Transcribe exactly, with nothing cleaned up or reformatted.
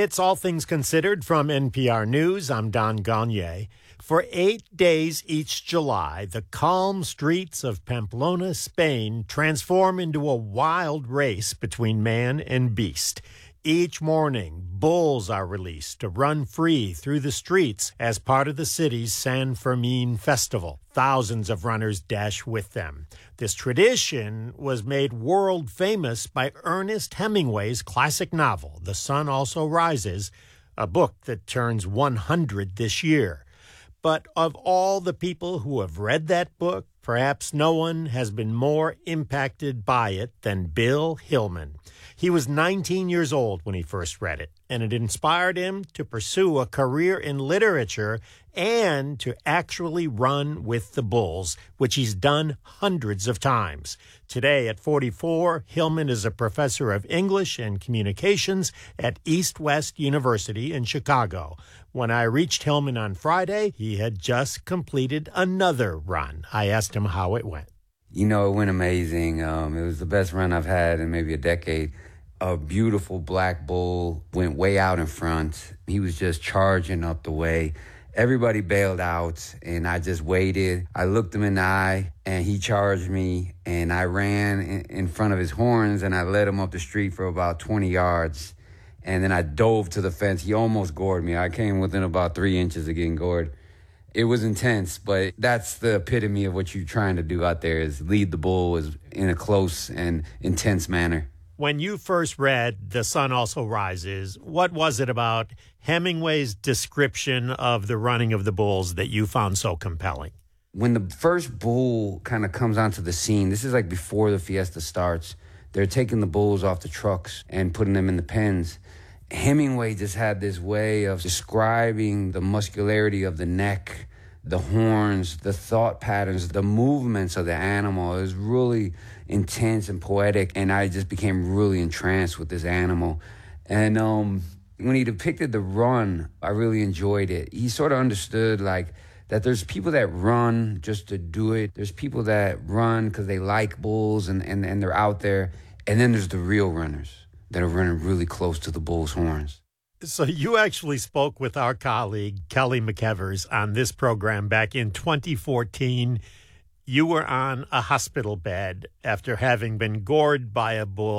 It's All Things Considered from N P R News. I'm Don Gagné. For eight days each July, the calm streets of Pamplona, Spain, transform into a wild race between man and beast. Each morning, bulls are released to run free through the streets as part of the city's San Fermin festival. Thousands of runners dash with them. This tradition was made world famous by Ernest Hemingway's classic novel, The Sun Also Rises, a book that turns one hundred this year. But of all the people who have read that book, perhaps no one has been more impacted by it than Bill Hillman. He was nineteen years old when he first read it, and it inspired him to pursue a career in literature and to actually run with the bulls, which he's done hundreds of times. Today, at forty-four, Hillman is a professor of English and communications at East West University in Chicago. When I reached Hillman on Friday, he had just completed another run. I asked him how it went. You know, it went amazing. Um, it was the best run I've had in maybe a decade. A beautiful black bull went way out in front. He was just charging up the way. Everybody bailed out, and I just waited. I looked him in the eye, and he charged me, and I ran in, in front of his horns, and I led him up the street for about twenty yards, and then I dove to the fence. He almost gored me. I came within about three inches of getting gored. It was intense, but that's the epitome of what you're trying to do out there, is lead the bull is in a close and intense manner. When you first read The Sun Also Rises, what was it about Hemingway's description of the running of the bulls that you found so compelling? When the first bull kind of comes onto the scene, this is like before the fiesta starts, they're taking the bulls off the trucks and putting them in the pens. Hemingway just had this way of describing the muscularity of the neck, the horns, the thought patterns, the movements of the animal. It was really intense and poetic, and I just became really entranced with this animal. And um, when he depicted the run, I really enjoyed it. He sort of understood, like, that there's people that run just to do it. There's people that run because they like bulls and, and, and they're out there. And then there's the real runners that are running really close to the bull's horns. So you actually spoke with our colleague, Kelly McEvers, on this program back in twenty fourteen. You were on a hospital bed after having been gored by a bull.